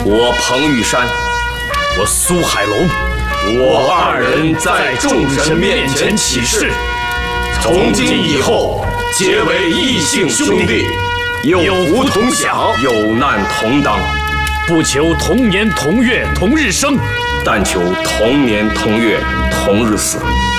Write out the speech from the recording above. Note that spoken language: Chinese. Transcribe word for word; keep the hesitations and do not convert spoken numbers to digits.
我彭玉山， 我苏海龙， 我二人在众神面前起誓，从今以后结为异姓兄弟，有福同享，有难同当， 不求同年同月同日生， 但求同年同月同日死。